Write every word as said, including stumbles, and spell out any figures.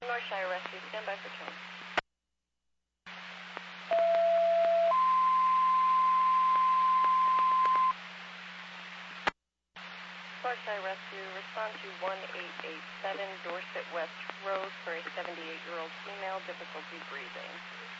Northshire Rescue, stand by for turn. Northshire Rescue, respond to one eight eight seven Dorset West Road for a seventy-eight-year-old female, difficulty breathing.